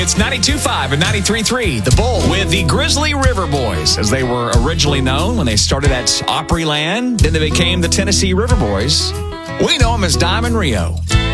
It's 92.5 and 93.3, The Bull, with the Grizzly River Boys, as they were originally known when they started at Opryland. Then they became the Tennessee River Boys. We know them as Diamond Rio.